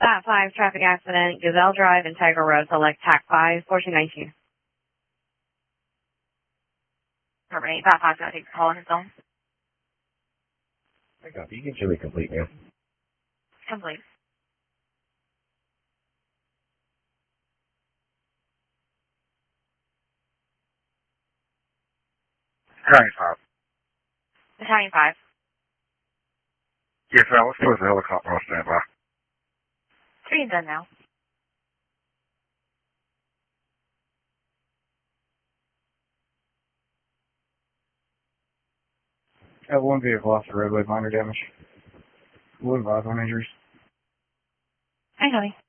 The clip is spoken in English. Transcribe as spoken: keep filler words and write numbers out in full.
That five traffic accident, Gazelle Drive and Tiger Road, select T A C five, fourteen nineteen. Alright, that five's gonna take the call on his own. I copy. You can show me complete now. Complete. Battalion five. Battalion five. Yes, sir. Let's put the helicopter on standby. Three done now. I have one vehicle off the roadway, minor damage. Wood advise on injuries. I know.